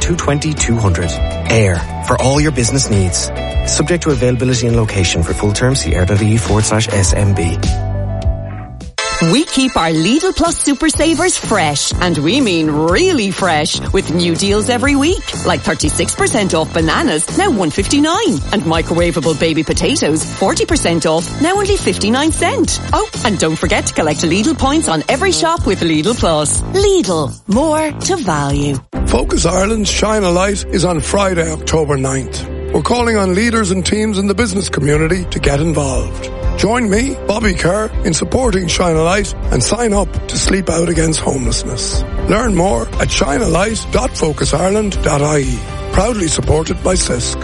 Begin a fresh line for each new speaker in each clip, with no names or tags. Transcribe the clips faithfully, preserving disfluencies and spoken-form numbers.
two two zero, two hundred. Air, for all your business needs. Subject to availability and location. For full terms, see air.ie forward slash SMB.
We keep our Lidl Plus Super Savers fresh, and we mean really fresh, with new deals every week, like thirty-six percent off bananas, now one fifty-nine, and microwavable baby potatoes, forty percent off, now only fifty-nine cent. Oh, and don't forget to collect Lidl points on every shop with Lidl Plus. Lidl, more to value.
Focus Ireland's Shine a Light is on Friday, October ninth. We're calling on leaders and teams in the business community to get involved. Join me, Bobby Kerr, in supporting Shine a Light and sign up to Sleep Out Against Homelessness. Learn more at shine a light dot focus ireland dot I E. Proudly supported by C I S C.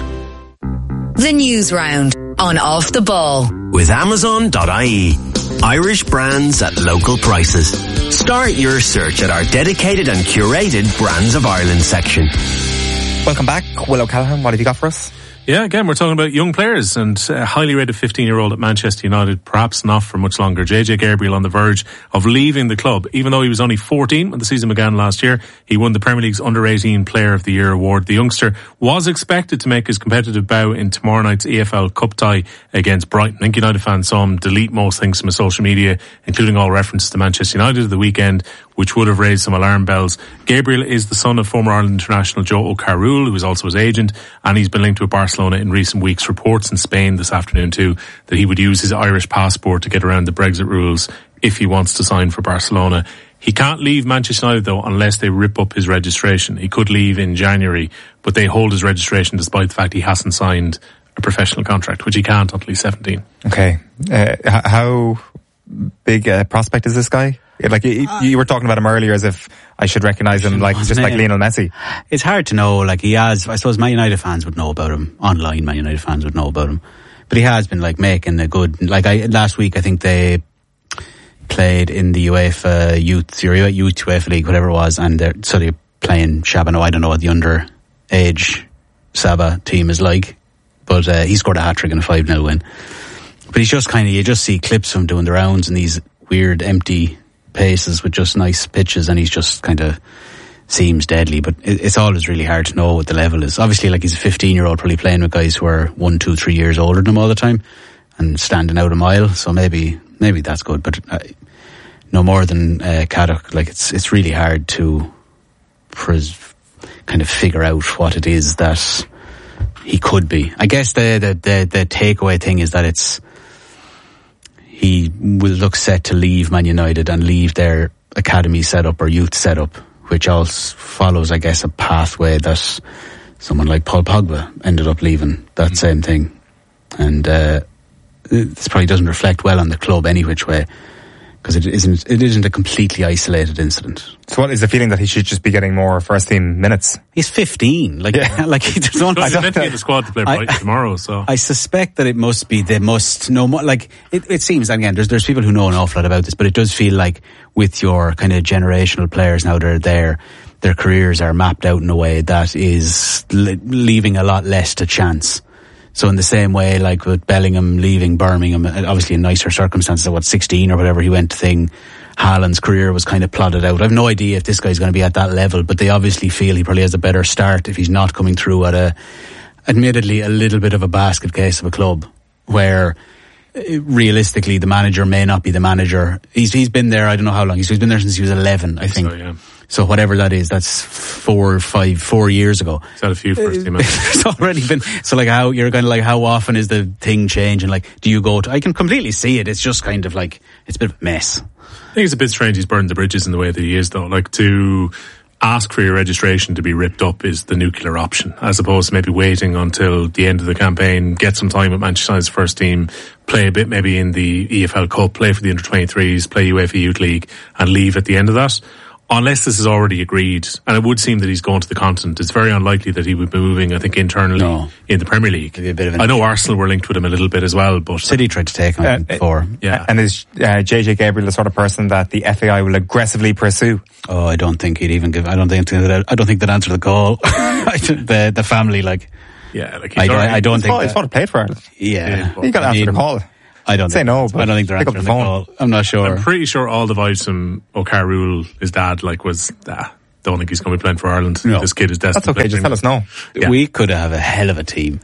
The News Round on Off the Ball.
With Amazon dot I E. Irish brands at local prices. Start your search at our dedicated and curated Brands of Ireland section.
Welcome back. Will O'Callaghan, what have you got for us?
Yeah, again, we're talking about young players, and a highly rated fifteen-year-old at Manchester United, perhaps not for much longer. J J Gabriel on the verge of leaving the club. Even though he was only fourteen when the season began last year, he won the Premier League's under eighteen Player of the Year award. The youngster was expected to make his competitive bow in tomorrow night's E F L Cup tie against Brighton. I think United fans saw him delete most things from his social media, including all references to Manchester United at the weekend, which would have raised some alarm bells. Gabriel is the son of former Ireland international Joe O'Carroll, who is also his agent, and he's been linked with Barcelona in recent weeks. Reports in Spain this afternoon too that he would use his Irish passport to get around the Brexit rules if he wants to sign for Barcelona. He can't leave Manchester United though unless they rip up his registration. He could leave in January, but they hold his registration despite the fact he hasn't signed a professional contract, which he can't until he's seventeen.
Okay. Uh, how big a prospect is this guy? Like you, you were talking about him earlier as if I should recognise him like just like Lionel Messi.
It's hard to know. Like he has, I suppose Man United fans would know about him. Online Man United fans would know about him. But he has been like making a good, like I, last week I think they played in the UEFA Youth, or Youth UEFA League, whatever it was, and they're, so they're playing Shabano. I don't know what the underage Saba team is like, but uh, he scored a hat-trick in a five nil win. But he's just kind of, you just see clips of him doing the rounds in these weird empty paces with just nice pitches, and he's just kind of seems deadly. But it, it's always really hard to know what the level is. Obviously, like he's a fifteen year old probably playing with guys who are one, two, three years older than him all the time and standing out a mile, so maybe maybe that's good, but uh, no more than uh, Caddock. Like it's it's really hard to pres- kind of figure out what it is that he could be. I guess the the the, the takeaway thing is that it's he will look set to leave Man United and leave their academy setup or youth setup, which also follows, I guess, a pathway that someone like Paul Pogba ended up leaving, that mm-hmm. same thing. And uh, this probably doesn't reflect well on the club any which way, because it isn't it isn't a completely isolated incident.
So what is the feeling that he should just be getting more first team minutes?
He's fifteen. Like, yeah. like he doesn't want
He's meant to be in the squad to play Brighton I, tomorrow, so.
I suspect that it must be, they must know more, like, it, it seems, and again, there's, there's people who know an awful lot about this, but it does feel like with your kind of generational players now that are there, their careers are mapped out in a way that is li- leaving a lot less to chance. So in the same way, like with Bellingham leaving Birmingham, obviously in nicer circumstances at what, sixteen or whatever he went to thing, Haaland's career was kind of plotted out. I have no idea if this guy's going to be at that level, but they obviously feel he probably has a better start if he's not coming through at a, admittedly, a little bit of a basket case of a club where realistically the manager may not be the manager. He's he's been there, I don't know how long, he's, he's been there since he was eleven, I think. So, yeah. So whatever that is, that's four, five, four years ago.
He's had a few first team matches.
It's already been, so like how, you're kind of like, how often is the thing changing? Like, do you go to, I can completely see it, it's just kind of like, it's a bit of a mess.
I think it's a bit strange he's burned the bridges in the way that he is though. Like to ask for your registration to be ripped up is the nuclear option, as opposed to maybe waiting until the end of the campaign, get some time at Manchester United's first team, play a bit maybe in the E F L Cup, play for the under twenty-threes, play UEFA Youth League and leave at the end of that. Unless this is already agreed, and it would seem that he's going to the continent, it's very unlikely that he would be moving, I think, internally no. in the Premier League.
A bit of an
I know Arsenal were linked with him a little bit as well, but
City tried to take him uh, before.
Yeah.
And is uh, J J Gabriel the sort of person that the F A I will aggressively pursue?
Oh, I don't think he'd even give. I don't think that. I don't think they'd answer the call. the the family, like.
Yeah, like
I, I, I don't
he's
think.
Fought, he's fought a play for Ireland.
Yeah,
yeah you got to answer
mean,
the call.
I don't
say
think,
no, but
I don't think they're
pick
answering
up the,
the
phone.
call. I'm not sure.
I'm pretty sure all the vibes from O'Carroll, his dad, like was ah, don't think he's going to be playing for Ireland.
No.
This kid is destined.
That's okay, just tell us no.
Yeah.
We could have a hell of a team.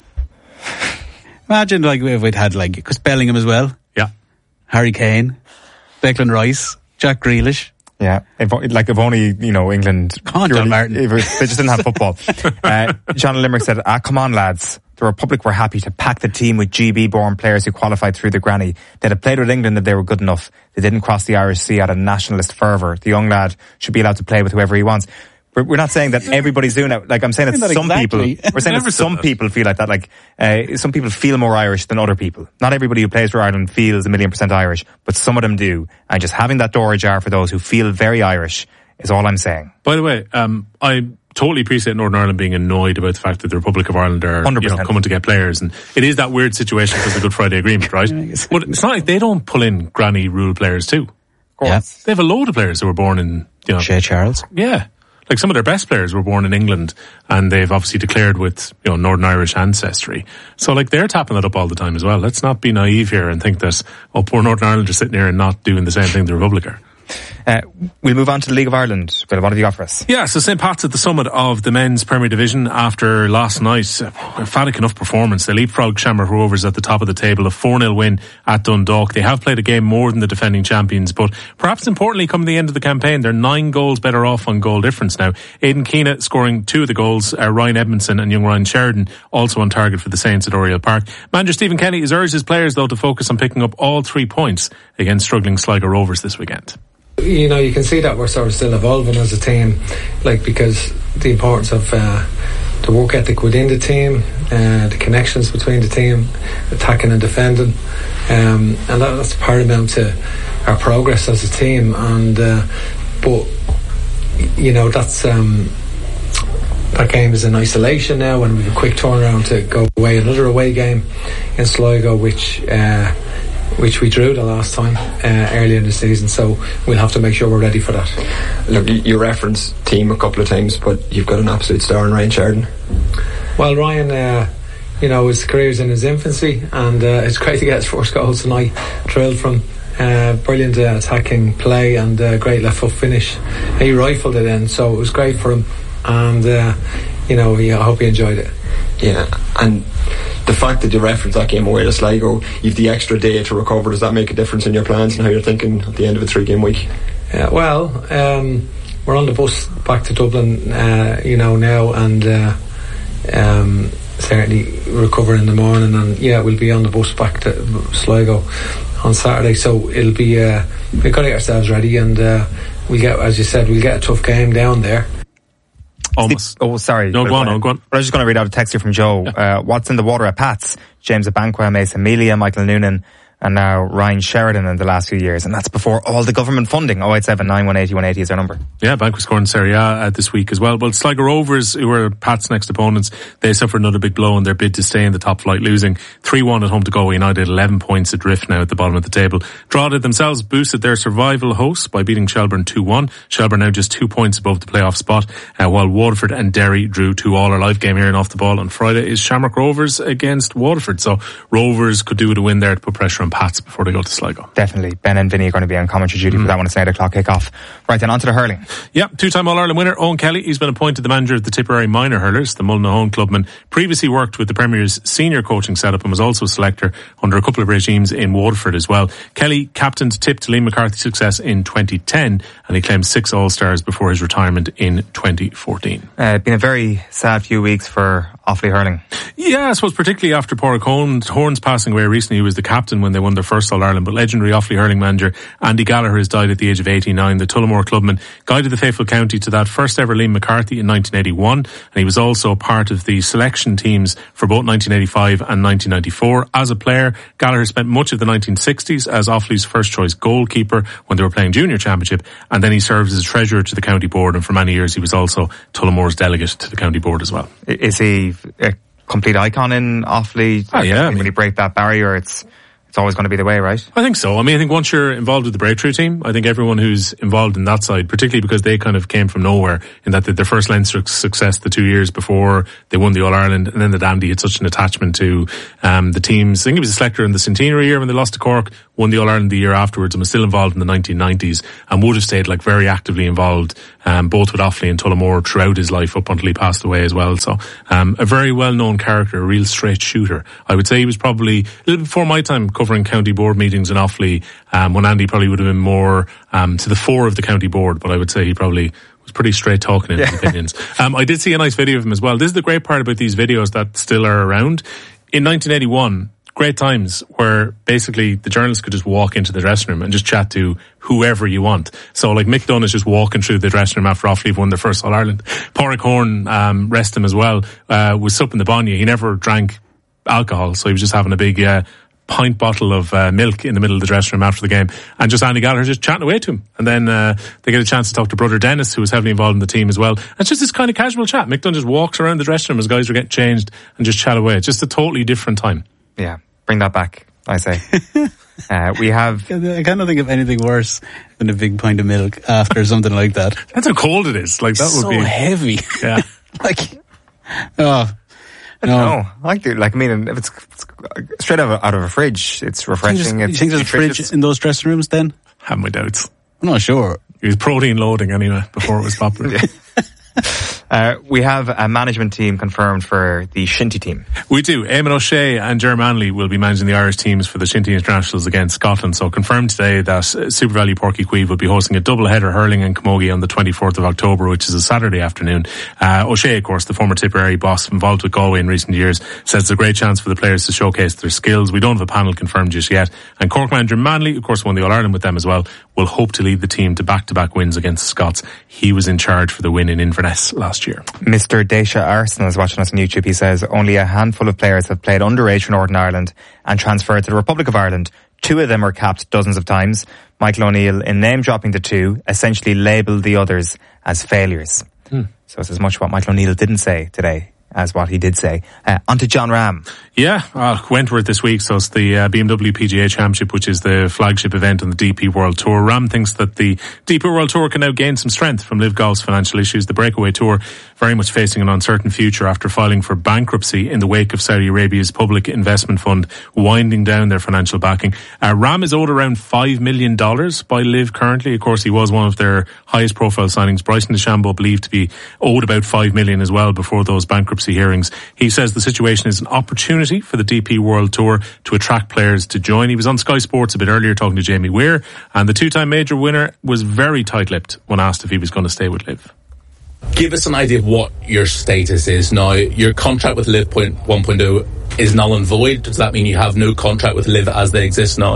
Imagine like if we'd had like Chris Bellingham as well.
Yeah.
Harry Kane, Declan Rice, Jack Grealish.
Yeah, if, like if only, you know, England...
Come on, John Martin.
If it, they just didn't have football. uh, John Limerick said, ah, come on, lads. The Republic were happy to pack the team with G B-born players who qualified through the granny. They'd have played with England if they were good enough. They didn't cross the Irish Sea out of nationalist fervour. The young lad should be allowed to play with whoever he wants. We're, we're not saying that everybody's doing it. Like, I'm saying that some
exactly.
people... We're saying that some that. people feel like that. Like, uh, some people feel more Irish than other people. Not everybody who plays for Ireland feels a million percent Irish, but some of them do. And just having that door ajar for those who feel very Irish is all I'm saying.
By the way, um, I totally appreciate Northern Ireland being annoyed about the fact that the Republic of Ireland are you know, coming to get players. And it is that weird situation because of the Good Friday Agreement, right? But it's not like they don't pull in granny rule players too. Of course. Yeah. They have a load of players who were born in... You know,
Shea Charles.
Yeah. Like some of their best players were born in England and they've obviously declared with, you know, Northern Irish ancestry. So like they're tapping that up all the time as well. Let's not be naive here and think that, oh, poor Northern Ireland are sitting here and not doing the same thing the Republic are.
Uh, we'll move on to the League of Ireland. Bill, what have you got for us?
Yeah, so Saint Pat's at the summit of the men's Premier Division after last night. Emphatic enough performance. They leapfrogged Shamrock Rovers at the top of the table, a four nil win at Dundalk. They have played a game more than the defending champions, but perhaps importantly, coming to the end of the campaign, they're nine goals better off on goal difference now. Aidan Keena scoring two of the goals, uh, Ryan Edmondson and young Ryan Sheridan also on target for the Saints at Oriel Park. Manager Stephen Kenny has urged his players, though, to focus on picking up all three points against struggling Sligo Rovers this weekend.
You know, you can see that we're sort of still evolving as a team, like, because the importance of uh, the work ethic within the team, uh, the connections between the team, attacking and defending, um, and that, that's paramount to our progress as a team. And uh, but you know, that's um, that game is in isolation now, and we have a quick turnaround to go away another away game in Sligo, which. Uh, which we drew the last time uh, earlier in the season, so we'll have to make sure we're ready for that.
Look, you referenced team a couple of times, but you've got an absolute star in Ryan Sheridan.
Well, Ryan, uh, you know, his career's in his infancy, and uh, it's great to get his first goal tonight. Thrilled from uh, brilliant uh, attacking play and uh, great left foot finish. He rifled it in, so it was great for him, and uh, you know, he, I hope he enjoyed it.
Yeah, and the fact that you referenced that game away to Sligo, you've the extra day to recover. Does that make a difference in your plans and how you're thinking at the end of a three-game week?
Yeah, well, um, we're on the bus back to Dublin, uh, you know, now, and uh, um, certainly recover in the morning, and yeah, we'll be on the bus back to Sligo on Saturday. So it'll be uh, we've got to get ourselves ready, and uh, we get, as you said, we'll get a tough game down there.
Almost.
Oh, sorry.
No, go on, no, go on.
I was just going to read out a text here from Joe.
Yeah.
Uh, what's in the water at Pat's? James Abanqua, Mason Amelia, Michael Noonan, and now Ryan Sheridan in the last few years. And that's before all the government funding. oh eight seven nine one eight oh one eighty is our number.
Yeah, Bank was scoring Serie A uh, this week as well. Well, Sligo Rovers, who were Pat's next opponents, they suffered another big blow in their bid to stay in the top flight, losing three one at home to Galway United, eleven points adrift now at the bottom of the table. Drogheda themselves boosted their survival hopes by beating Shelbourne two one. Shelbourne now just two points above the playoff spot, uh, while Waterford and Derry drew two all. Our live game here in Off the Ball on Friday is Shamrock Rovers against Waterford. So Rovers could do with a win there to put pressure on Pats before they go to Sligo.
Definitely. Ben and Vinny are going to be on commentary duty mm. for that one. It's an eight o'clock kick-off. Right then, on to the hurling.
Yeah, two-time All-Ireland winner Owen Kelly. He's been appointed the manager of the Tipperary Minor Hurlers. The Mullinahone clubman previously worked with the Premier's senior coaching setup and was also a selector under a couple of regimes in Waterford as well. Kelly captained Tip to Liam McCarthy's success in twenty ten, and he claimed six All-Stars before his retirement in twenty fourteen.
Uh, it's been a very sad few weeks for Offaly hurling.
Yeah, I suppose particularly after Pádraig Horns, Horns passing away recently. He was the captain when they won their first All-Ireland, but legendary Offaly hurling manager Andy Gallagher has died at the age of eighty-nine. The Tullamore clubman guided the faithful county to that first ever Liam McCarthy in nineteen eighty-one, and he was also part of the selection teams for both nineteen eighty-five and nineteen ninety-four. As a player, Gallagher spent much of the nineteen sixties as Offaly's first choice goalkeeper when they were playing junior championship, and then he served as treasurer to the county board, and for many years he was also Tullamore's delegate to the county board as well.
Is he a complete icon in Offaly?
Ah, yeah.
When he break that barrier, it's it's always going to be the way, right?
I think so. I mean, I think once you're involved with the breakthrough team, I think everyone who's involved in that side, particularly because they kind of came from nowhere in that their first Leinster success the two years before they won the All-Ireland, and then that Andy had such an attachment to um, the teams. I think he was a selector in the centenary year when they lost to Cork, won the All-Ireland the year afterwards, and was still involved in the nineteen nineties, and would have stayed like very actively involved, um, both with Offaly and Tullamore throughout his life up until he passed away as well. So, um, a very well-known character, a real straight shooter. I would say he was probably a little before my time covering county board meetings in Offaly, um, when Andy probably would have been more um, to the fore of the county board, but I would say he probably was pretty straight talking in yeah. his opinions. Um, I did see a nice video of him as well. This is the great part about these videos that still are around. In nineteen eighty-one, great times where basically the journalists could just walk into the dressing room and just chat to whoever you want. So like Mick Dunn is just walking through the dressing room after Offaly won their first All-Ireland. Pádraig Horn, um, rest him as well, uh, was supping the banya. He never drank alcohol, so he was just having a big uh, pint bottle of uh, milk in the middle of the dressing room after the game, and just Andy Gallagher just chatting away to him. And then uh, they get a chance to talk to brother Dennis, who was heavily involved in the team as well. And it's just this kind of casual chat. Mick Dunn just walks around the dressing room as guys are getting changed and just chat away. It's just a totally different time.
Yeah, bring that back, I say. uh, we have...
I kind of think of anything worse than a big pint of milk after something like that.
That's how cold it is. Like that
so
would be
so heavy.
Yeah.
like, oh...
No, no I like it. Like, I mean, if it's, it's straight out of, out of a fridge, it's refreshing.
You, just, you think there's a fridge in those dressing rooms then?
I have my doubts.
I'm not sure.
It was protein loading anyway before it was popular.
yeah. Uh, we have a management team confirmed for the Shinty team.
We do. Eamon O'Shea and Ger Manley will be managing the Irish teams for the Shinty Internationals against Scotland. So confirmed today that Super Valley Porky Queeve will be hosting a double-header hurling in Camogie on the twenty-fourth of October, which is a Saturday afternoon. Uh, O'Shea, of course, the former Tipperary boss involved with Galway in recent years, says it's a great chance for the players to showcase their skills. We don't have a panel confirmed just yet. And Cork manager Manley, of course, won the All-Ireland with them as well, will hope to lead the team to back-to-back wins against the Scots. He was in charge for the win in Inverness last year.
Mister Daisha Arsenal is watching us on YouTube. He says only a handful of players have played underage for Northern Ireland and transferred to the Republic of Ireland. Two of them were capped dozens of times. Michael O'Neill, in name-dropping the two, essentially labelled the others as failures. Hmm. So it's as much what Michael O'Neill didn't say today as what he did say. Uh, on to John Ram.
Yeah, uh, Wentworth this week, so it's the uh, B M W P G A Championship, which is the flagship event on the D P World Tour. Ram thinks that the D P World Tour can now gain some strength from Liv Golf's financial issues. The Breakaway Tour very much facing an uncertain future after filing for bankruptcy in the wake of Saudi Arabia's public investment fund winding down their financial backing. Uh, Ram is owed around five million dollars by Liv currently. Of course, he was one of their highest profile signings. Bryson DeChambeau believed to be owed about five million dollars as well before those bankruptcy hearings. He says the situation is an opportunity for the D P World Tour to attract players to join. He was on Sky Sports a bit earlier talking to Jamie Weir, and the two-time major winner was very tight-lipped when asked if he was going to stay with Liv.
Give us an idea of what your status is now. Your contract with Liv one point oh is null and void. Does that mean you have no contract with Liv as they exist now?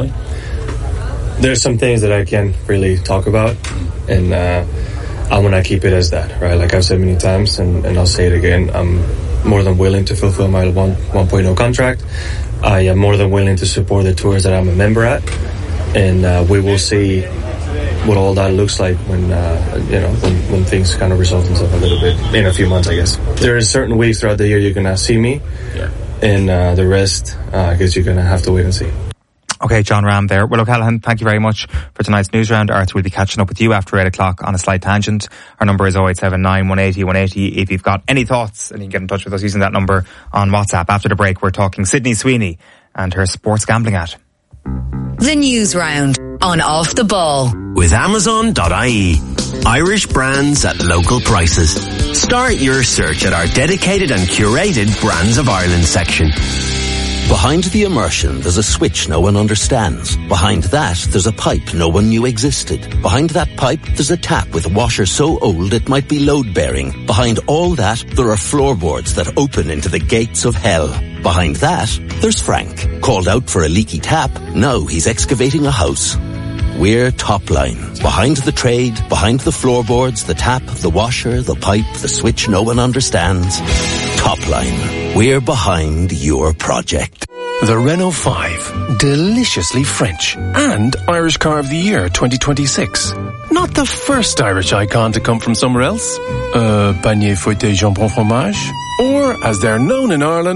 There's some things that I can't really talk about, and uh, I want to keep it as that, right? Like I've said many times, and, and I'll say it again, I'm more than willing to fulfill my one point oh contract. I am more than willing to support the tours that I'm a member at, and uh, we will see what all that looks like when uh, you know when, when things kind of resolve themselves a little bit in a few months, I guess. There is certain weeks throughout the year you're gonna see me, yeah. and uh, the rest, uh, I guess you're gonna have to wait and see.
Okay, John Ram there. Well, O'Callaghan, thank you very much for tonight's news round. Arthur will be catching up with you after eight o'clock on A Slight Tangent. Our number is oh eight seven nine, one eight oh, one eight oh. If you've got any thoughts, and you can get in touch with us using that number on WhatsApp. After the break, we're talking Sydney Sweeney and her sports gambling ad.
The News Round on Off the Ball.
With Amazon dot I E. Irish brands at local prices. Start your search at our dedicated and curated Brands of Ireland section.
Behind the immersion, there's a switch no one understands. Behind that, there's a pipe no one knew existed. Behind that pipe, there's a tap with a washer so old it might be load-bearing. Behind all that, there are floorboards that open into the gates of hell. Behind that, there's Frank. Called out for a leaky tap, now he's excavating a house. We're Topline. Behind the trade, behind the floorboards, the tap, the washer, the pipe, the switch no one understands. Topline. We're behind your project.
The Renault five. Deliciously French. And Irish Car of the Year twenty twenty-six. Not the first Irish icon to come from somewhere else. Uh, Panier Fouetté Jambon Fromage. Or, as they're known in Ireland,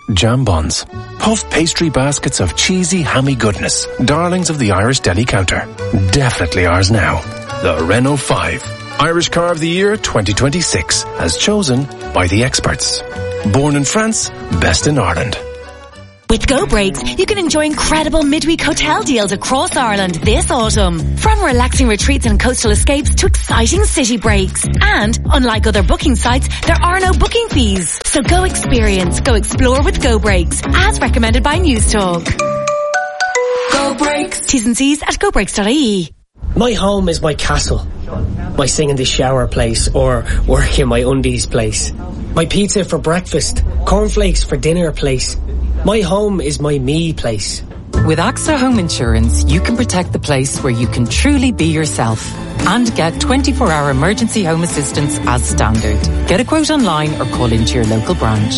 jam buns, puff pastry baskets of cheesy hammy goodness, darlings of the Irish deli counter. Definitely ours now. The Renault five, Irish Car of the Year twenty twenty-six, as chosen by the experts. Born in France, best in Ireland.
With Go Breaks, you can enjoy incredible midweek hotel deals across Ireland this autumn. From relaxing retreats and coastal escapes to exciting city breaks. And, unlike other booking sites, there are no booking fees. So go experience, go explore with Go Breaks, as recommended by News Talk. Go Breaks. T's and C's at go breaks dot I E.
My home is my castle. My sing in the shower place, or work in my undies place. My pizza for breakfast, cornflakes for dinner place. My home is my me place.
With AXA Home Insurance, you can protect the place where you can truly be yourself and get twenty-four hour emergency home assistance as standard. Get a quote online or call into your local branch.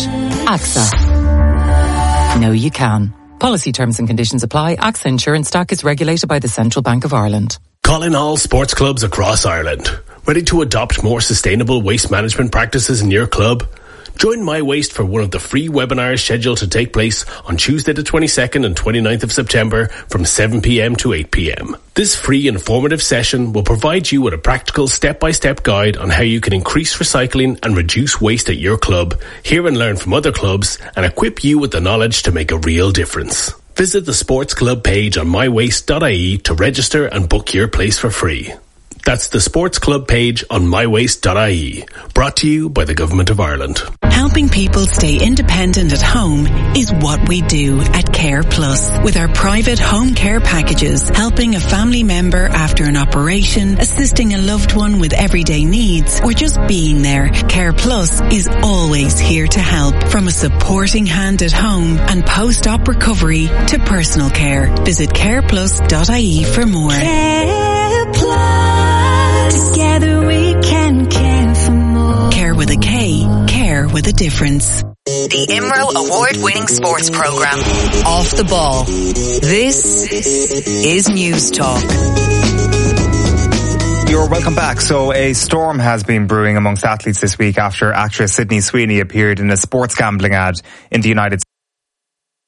AXA. Know you can. Policy terms and conditions apply. AXA Insurance Stock is regulated by the Central Bank of Ireland.
Call in all sports clubs across Ireland. Ready to adopt more sustainable waste management practices in your club? Join My Waste for one of the free webinars scheduled to take place on Tuesday the twenty-second and twenty-ninth of September from seven p.m. to eight p.m. This free informative session will provide you with a practical step-by-step guide on how you can increase recycling and reduce waste at your club, hear and learn from other clubs, and equip you with the knowledge to make a real difference. Visit the Sports Club page on my waste dot I E to register and book your place for free. That's the Sports Club page on my waste dot I E. Brought to you by the Government of Ireland.
Helping people stay independent at home is what we do at Care Plus. With our private home care packages, helping a family member after an operation, assisting a loved one with everyday needs, or just being there, Care Plus is always here to help. From a supporting hand at home and post-op recovery to personal care. Visit care plus dot I E for more.
Care Plus. Together we can care for more.
Care with a K. Care with a difference.
The I M R O award-winning sports program, Off the Ball. This is News Talk.
You're welcome back. So a storm has been brewing amongst athletes this week after actress Sydney Sweeney appeared in a sports gambling ad in the United States.